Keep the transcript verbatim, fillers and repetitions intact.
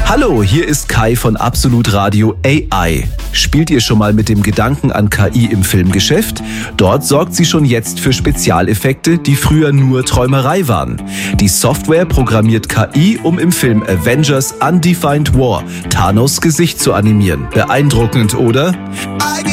Hallo, hier ist Kai von Absolut Radio A I. Spielt ihr schon mal mit dem Gedanken an K I im Filmgeschäft? Dort sorgt sie schon jetzt für Spezialeffekte, die früher nur Träumerei waren. Die Software programmiert K I, um im Film Avengers Undefined War Thanos' Gesicht zu animieren. Beeindruckend, oder?